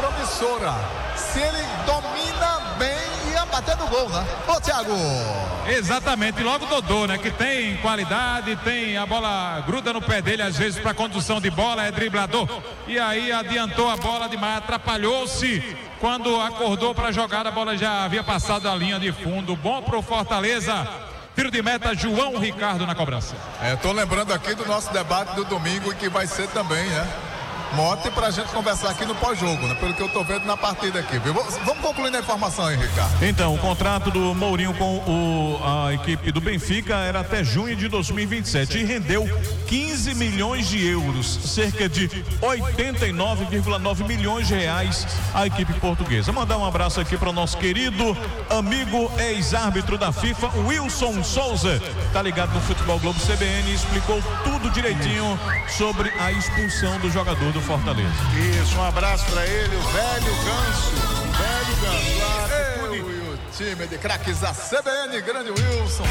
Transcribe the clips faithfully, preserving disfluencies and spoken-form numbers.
promissora. Se ele domina bem, ia bater no gol, né? Ô, Thiago. Exatamente, e logo Dodô, né? Que tem qualidade, tem a bola gruda no pé dele, às vezes para condução de bola, é driblador. E aí adiantou a bola demais, atrapalhou-se. Quando acordou para jogar, a bola já havia passado a linha de fundo. Bom pro Fortaleza. Tiro de meta, João Ricardo na cobrança. É, tô lembrando aqui do nosso debate do domingo e que vai ser também, né? Mote pra gente conversar aqui no pós-jogo, né? Pelo que eu tô vendo na partida aqui, viu? Vamos concluindo a informação aí, Ricardo. Então, o contrato do Mourinho com o, a equipe do Benfica era até junho de dois mil e vinte e sete e rendeu quinze milhões de euros, cerca de oitenta e nove vírgula nove milhões de reais à equipe portuguesa. Mandar um abraço aqui para o nosso querido amigo ex-árbitro da FIFA, Wilson Souza, tá ligado no Futebol Globo C B N, e explicou tudo direitinho sobre a expulsão do jogador do Fortaleza. Isso, um abraço pra ele, o velho Ganso, o velho Ganso. Ah, Eu e o time de craques da C B N, grande Wilson.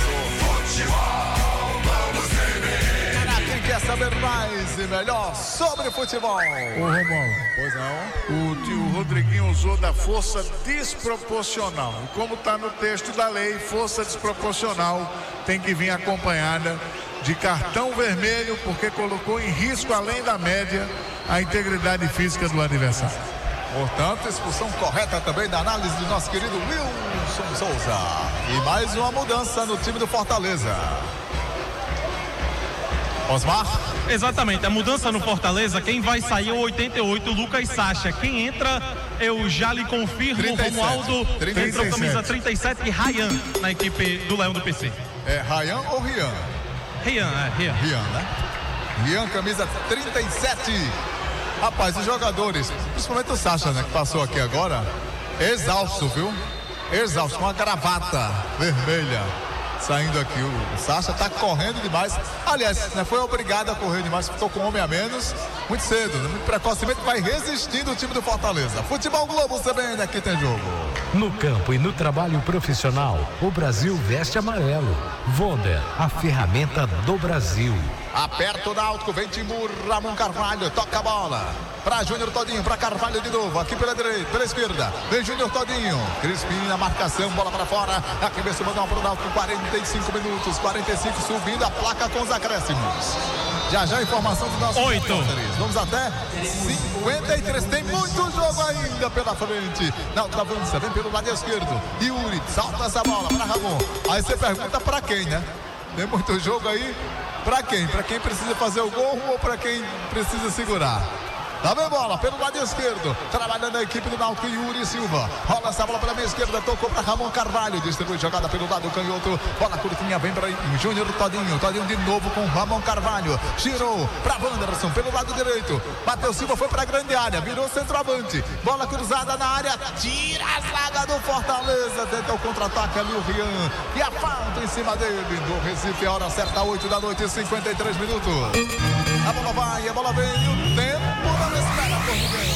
Quem quer saber mais e melhor sobre futebol? Ô, Romualdo. Pois não. O tio Rodriguinho usou da força desproporcional. E como tá no texto da lei, força desproporcional tem que vir acompanhada de cartão vermelho, porque colocou em risco, além da média, a integridade física do adversário. Portanto, expulsão correta também da análise do nosso querido Wilson Souza. E mais uma mudança no time do Fortaleza. Osmar? Exatamente, a mudança no Fortaleza, quem vai sair é o oitenta e oito, Lucas Sacha. Quem entra, eu já lhe confirmo, trinta e sete. Romualdo, trinta e sete. entrou camisa trinta e sete e Rayan na equipe do Leão do P C. É Rayan ou Rian? Rian, é, Rian. Rian, né? Rian, camisa trinta e sete. Rapaz, os jogadores, principalmente o Sacha, né, que passou aqui agora, exausto, viu? Exausto, com uma gravata vermelha. Saindo aqui, o Sacha tá correndo demais. Aliás, né, foi obrigado a correr demais, ficou com um homem a menos, muito cedo, né, muito precocemente, vai resistindo o time do Fortaleza. Futebol Globo C B N, aqui tem jogo. No campo e no trabalho profissional, o Brasil veste amarelo. Wonder, a ferramenta do Brasil. Aperta o Náutico, vem Timur, Ramon Carvalho, toca a bola para Júnior Todinho, para Carvalho de novo, aqui pela direita, pela esquerda, vem Júnior Todinho, Crispim na marcação, bola para fora, aqui vem mandar para o Náutico, quarenta e cinco minutos, quarenta e cinco, subindo a placa com os acréscimos. Já já a informação do nosso Oito. Vamos até cinquenta e três, tem muito jogo ainda pela frente. Náutico avança, vem pelo lado esquerdo, Yuri, salta essa bola para Ramon, aí você pergunta para quem, né? Tem muito jogo aí. Pra quem? Pra quem precisa fazer o gol ou pra quem precisa segurar? Lá vem bola pelo lado esquerdo, trabalhando a equipe do Náutico, Yuri Silva. Rola essa bola pela minha esquerda, tocou para Ramon Carvalho, distribui jogada pelo lado canhoto. Bola curtinha, vem para Júnior Todinho. Todinho de novo com Ramon Carvalho. Girou para Wanderson pelo lado direito. Matheus Silva foi para a grande área, virou centroavante. Bola cruzada na área, tira a zaga do Fortaleza. Tenta o contra-ataque ali o Rian. E a falta em cima dele do Recife. A hora certa, oito da noite, cinquenta e três minutos. A bola vai, a bola vem, o tempo não espera por ninguém.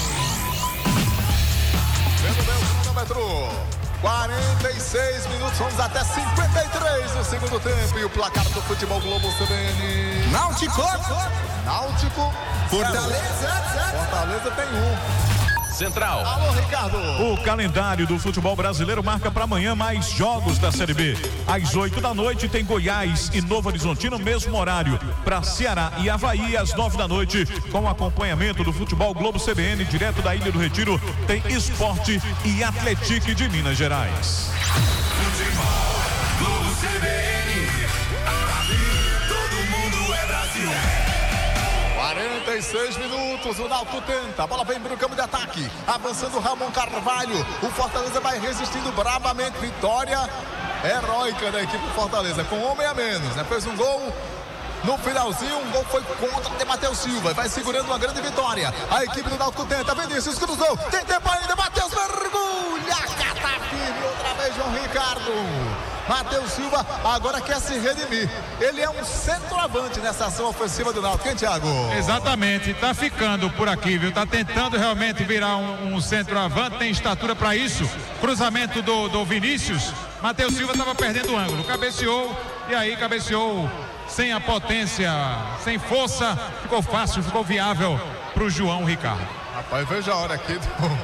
Pelo meu cronômetro, quarenta e seis minutos, vamos até cinquenta e três no segundo tempo. E o placar do Futebol Globo C B N. Náutico. Náutico. Fortaleza. Fortaleza tem um. Central. Alô, Ricardo. O calendário do futebol brasileiro marca para amanhã mais jogos da Série B. Às oito da noite tem Goiás e Novo Horizontino, mesmo horário. Para Ceará e Avaí, às nove da noite, com acompanhamento do Futebol Globo C B N, direto da Ilha do Retiro, tem Esporte e Atlético de Minas Gerais. Futebol Globo C B N, aqui todo mundo é Brasil. quarenta e seis minutos, o Náutico tenta, a bola vem para o campo de ataque, avançando Ramon Carvalho, o Fortaleza vai resistindo bravamente, vitória heróica da equipe do Fortaleza, com homem a menos, né? Fez um gol no finalzinho, um gol foi contra de Matheus Silva, vai segurando uma grande vitória, a equipe do Náutico tenta, Vinícius cruzou, tem tempo ainda, Matheus mergulha, cata firme, outra vez João Ricardo. Matheus Silva agora quer se redimir. Ele é um centroavante nessa ação ofensiva do Náutico, hein, Thiago? Exatamente, tá ficando por aqui, viu? Tá tentando realmente virar um, um centroavante, tem estatura para isso. Cruzamento do, do Vinícius. Matheus Silva estava perdendo o ângulo, cabeceou e aí cabeceou sem a potência, sem força. Ficou fácil, ficou viável pro João Ricardo. Rapaz, veja a hora aqui do